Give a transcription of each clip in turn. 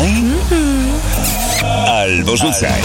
Kochaj albo rzucaj.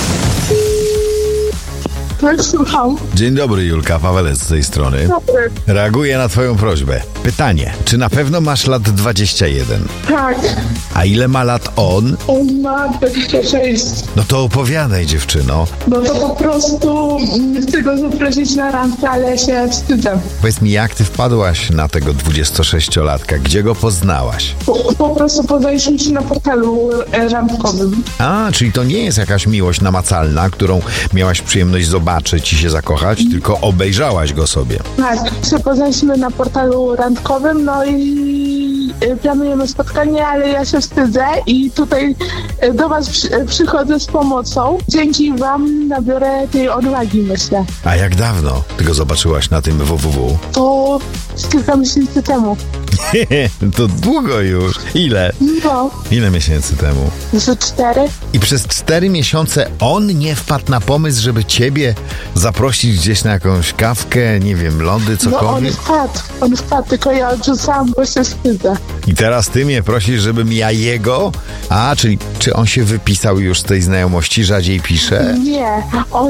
Tak, słucham. Dzień dobry, Julka, Pawelec z tej strony. Dobry. Reaguję na twoją prośbę. Pytanie, czy na pewno masz lat 21? Tak, A ile ma lat on? on ma 26. No to opowiadaj, dziewczyno. No to po prostu chcę go zaprosić na randkę, ale się wstydzę. Powiedz mi, jak ty wpadłaś na tego 26-latka? Gdzie go poznałaś? Po prostu poznaliśmy się na portalu randkowym. A, czyli to nie jest jakaś miłość namacalna, którą miałaś przyjemność zobaczyć i się zakochać, tylko obejrzałaś go sobie. Tak, się poznaliśmy na portalu randkowym, no i planujemy spotkanie, ale ja się wstydzę i tutaj do was przychodzę z pomocą. Dzięki wam nabiorę tej odwagi, myślę. A jak dawno ty go zobaczyłaś na tym www? To kilka miesięcy temu. To długo już. Ile? No, Ile miesięcy temu? z 4. I przez 4 miesiące on nie wpadł na pomysł, żeby ciebie zaprosić gdzieś na jakąś kawkę, nie wiem, lody, No cokolwiek? on wpadł, tylko ja odrzucałam, bo się wstydzę. I teraz ty mnie prosisz, żebym ja jego? A, czyli czy on się wypisał już z tej znajomości, rzadziej pisze? Nie,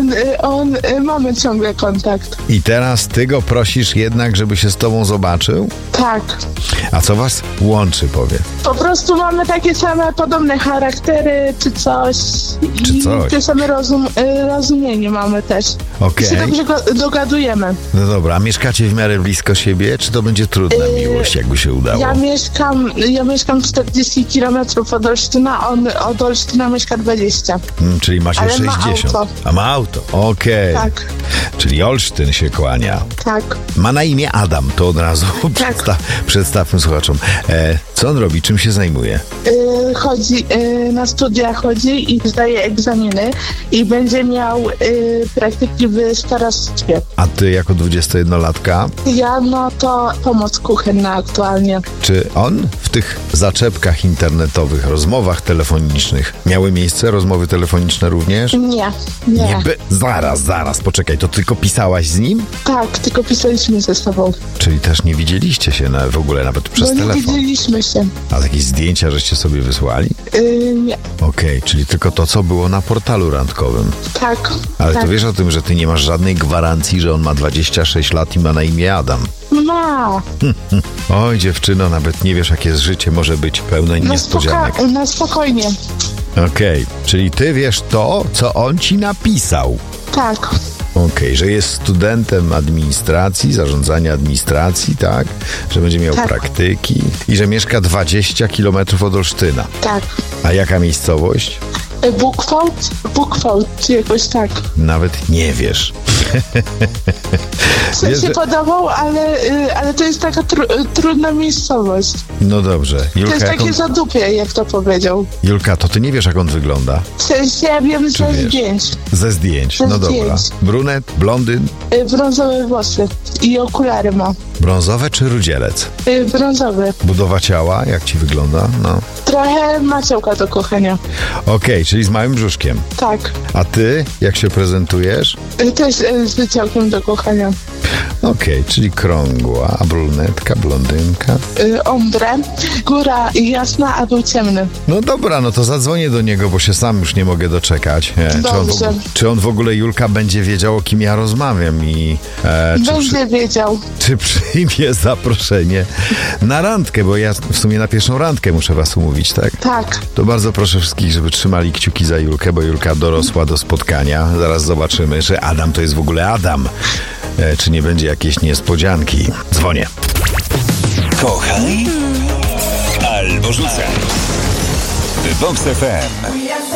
mamy ciągle kontakt. I teraz ty go prosisz jednak, żeby się z tobą zobaczył? Tak. A co was łączy, powiedz? Po prostu mamy takie same, podobne charaktery, czy coś. Czy I coś. te same rozumienie mamy też. Okej. I się dobrze dogadujemy. No dobra, a mieszkacie w miarę blisko siebie, czy to będzie trudna miłość, jakby się udało? Ja mieszkam 40 km od Olsztyna, on od Olsztyna mieszka 20. Czyli macie Ale ma 60. auto. A ma auto, okej. Tak, Czyli Olsztyn się kłania. tak. Ma na imię Adam, to od razu Tak. przedstawmy słuchaczom. Co on robi, czym się zajmuje? Chodzi, na studia chodzi i zdaje egzaminy i będzie miał praktyki w starostwie. A ty jako 21-latka, Ja no to pomoc kuchenna aktualnie. czy on w tych zaczepkach internetowych, rozmowach telefonicznych, miały miejsce rozmowy telefoniczne również? Nie. Zaraz, poczekaj, to tylko pisałaś z nim? Tak, tylko pisaliśmy ze sobą. Czyli też nie widzieliście się w ogóle nawet przez Bo nie telefon? widzieliśmy się. A jakieś zdjęcia żeście sobie wysłali? Nie. Okej, czyli tylko to, co było na portalu randkowym. Tak. Ale tak. to wiesz o tym, że ty nie masz żadnej gwarancji, że on ma 26 lat i ma na imię Adam. Ma. Oj, dziewczyno, nawet nie wiesz, jakie życie może być pełne niespodzianek. Na spokojnie. Okej, czyli ty wiesz to, co on ci napisał. Tak. Okej, że jest studentem administracji, zarządzania administracji, tak? Że będzie miał Tak. praktyki i że mieszka 20 km od Olsztyna. Tak. A jaka miejscowość? Buchwald, czy jakoś tak. Nawet nie wiesz. W sensie że- podobał, ale to jest taka trudna miejscowość. No dobrze. To jest Julka, takie zadupie, jak to powiedział. Julka, to ty nie wiesz, jak on wygląda? W sensie ja wiem Czy ze wiesz? zdjęć. Ze zdjęć. Ze No dobra. zdjęć. Brunet, blondyn, Brązowe włosy i okulary ma. brązowe czy rudzielec? Brązowy. Budowa ciała, jak ci wygląda? No. Trochę maciołka do kochania. Okej, czyli z małym brzuszkiem. Tak. A ty, jak się prezentujesz? Też z wyciałkiem do kochania. Okej, czyli krągła, a brunetka, blondynka. Ombre. Góra jasna, a dół ciemny. No dobra, no to zadzwonię do niego, bo się sam już nie mogę doczekać. Dobrze. Czy on w ogóle, Julka, będzie wiedział, o kim ja rozmawiam i Będzie wiedział. czy przyjmie zaproszenie na randkę, bo ja w sumie na pierwszą randkę muszę was umówić, tak? Tak. To bardzo proszę wszystkich, żeby trzymali kciuki za Julkę, bo Julka dorosła do spotkania. Zaraz zobaczymy, że Adam to jest w ogóle Adam. Czy nie będzie jakiejś niespodzianki? Dzwonię. Kochaj albo rzucaj. Vox FM.